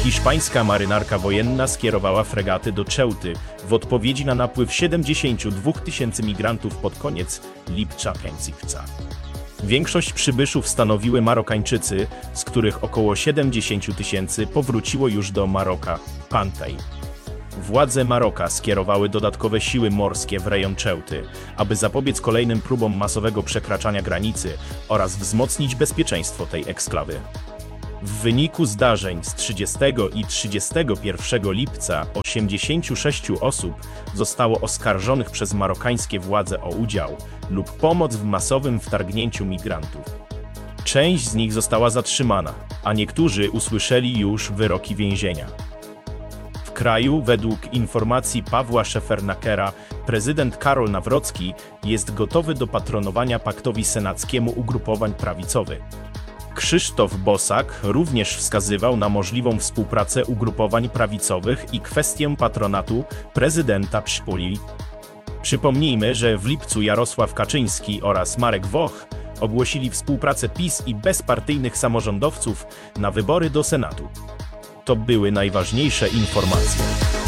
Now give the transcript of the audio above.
Hiszpańska marynarka wojenna skierowała fregaty do Ceuty w odpowiedzi na napływ 72 000 migrantów pod koniec lipca. Większość przybyszów stanowiły Marokańczycy, z których około 70 000 powróciło już do Maroka. Władze Maroka skierowały dodatkowe siły morskie w rejon Ceuty, aby zapobiec kolejnym próbom masowego przekraczania granicy oraz wzmocnić bezpieczeństwo tej eksklawy. W wyniku zdarzeń z 30 i 31 lipca 86 osób zostało oskarżonych przez marokańskie władze o udział lub pomoc w masowym wtargnięciu migrantów. Część z nich została zatrzymana, a niektórzy usłyszeli już wyroki więzienia. W kraju, według informacji Pawła Szefernakera, prezydent Karol Nawrocki jest gotowy do patronowania paktowi senackiemu ugrupowań prawicowych. Krzysztof Bosak również wskazywał na możliwą współpracę ugrupowań prawicowych i kwestię patronatu prezydenta Przypoli. Przypomnijmy, że w lipcu Jarosław Kaczyński oraz Marek Woch ogłosili współpracę PiS i bezpartyjnych samorządowców na wybory do Senatu. To były najważniejsze informacje.